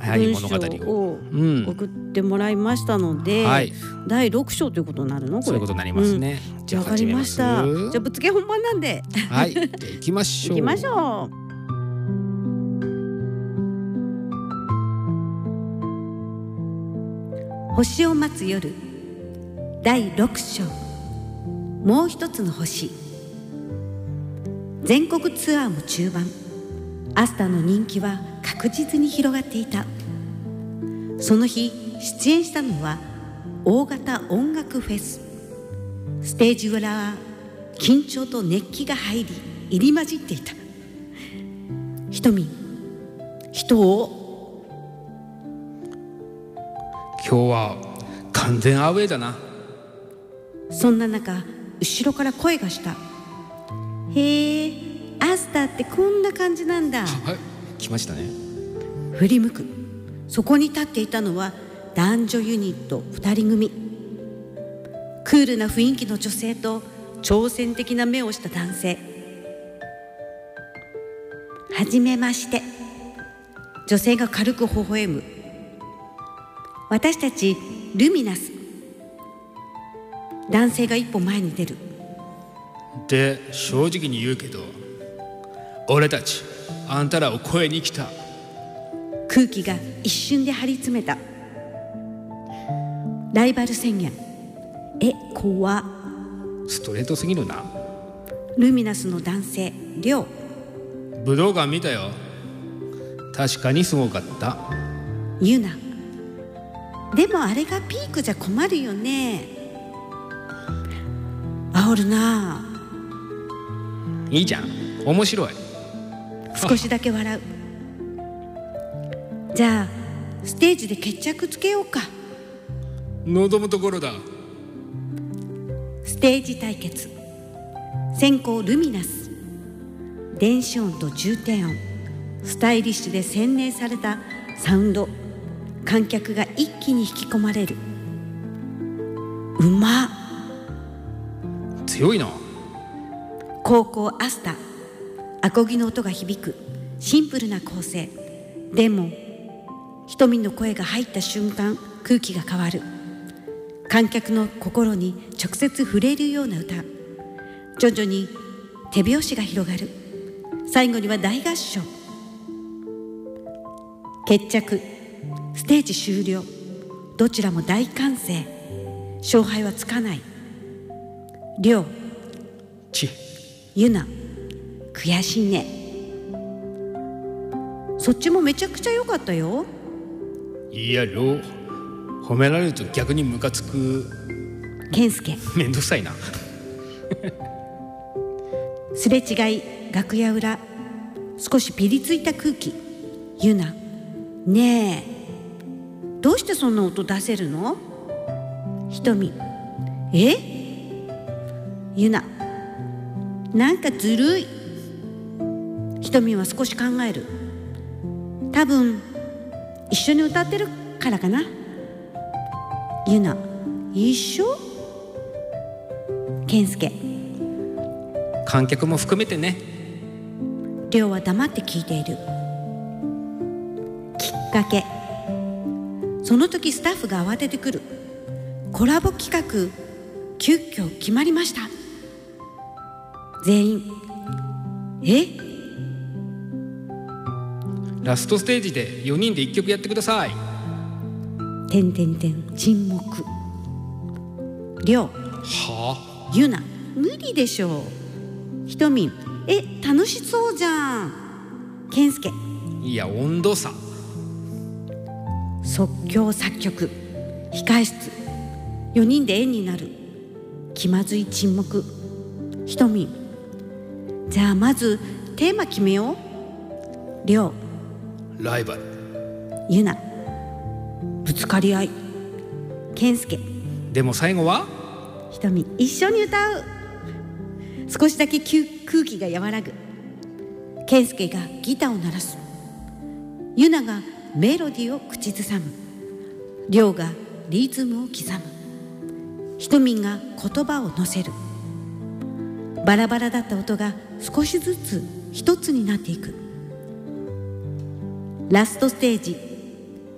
文章を送ってもらいましたので、第6章ということになるのこれ。 そういうことになりますね。じゃあわかりました。じゃあぶっつけ本番なんではい、じゃあ行きましょう。 行きましょう。星を待つ夜第6章、もう一つの星。全国ツアーも中盤、アスターの人気は確実に広がっていた。その日出演したのは大型音楽フェス。ステージ裏は緊張と熱気が入り入り混じっていた。人を今日は完全アウェーだな。 そんな中後ろから声がした。へえ、アスターってこんな感じなんだ。 来ましたね。 振り向く。そこに立っていたのは男女ユニット2人組。クールな雰囲気の女性と挑戦的な目をした男性。はじめまして。女性が軽く微笑む。私たちルミナス。男性が一歩前に出る。 で、正直に言うけど、俺たちあんたらを超えに来た。 空気が一瞬で張り詰めた。ライバル宣言。怖。 ストレートすぎるな。 ルミナスの男性リョウ。 武道館見たよ。確かにすごかった。 ユナ。でもあれがピークじゃ困るよね。煽るな。 いいじゃん、面白い。 少しだけ笑う。じゃあステージで決着つけようか。 望むところだ。 ステージ対決。先行ルミナス。電子音と重低音、スタイリッシュで洗練されたサウンド。観客が一気に引き込まれる。うまっ。 強いな。 高校アスター。アコギの音が響く。シンプルな構成。でも瞳の声が入った瞬間、空気が変わる。観客の心に直接触れるような歌。徐々に手拍子が広がる。最後には大合唱。決着。ステージ終了。どちらも大歓声。勝敗はつかない。リョウ。ユナ。悔しいね。そっちもめちゃくちゃ良かったよ。 いや、ロー、褒められると逆にムカつく。 ケンスケ。 めんどくさいな。 すれ違い楽屋裏。少しピリついた空気。ユナ。ねえ、どうしてそんな音出せるの？瞳。ユナ。なんかずるい。瞳は少し考える。多分一緒に歌ってるからかな。ユナ。一緒？ケンスケ。 観客も含めてね。 リョウは黙って聞いている。きっかけ。その時スタッフが慌ててくる。コラボ企画急遽決まりました。全員ラストステージで4人で1曲やってください。 沈黙。リョウ。ユナ。無理でしょう。ひとみん。楽しそうじゃん。ケンスケ。 いや、温度差。 即興作曲。控室。4人で円になる。気まずい沈黙。ひとみん。じゃあまずテーマ決めよう。リョウ。 ライバル。 ユナ。ぶつかり合い。ケンスケ。 でも最後はひとみん。一緒に歌う。少しだけ空気が和らぐ。ケンスケがギターを鳴らす。ユナがメロディーを口ずさむ。リョウがリズムを刻む。ひとみんが言葉を乗せる。バラバラだった音が少しずつ一つになっていく。ラストステージ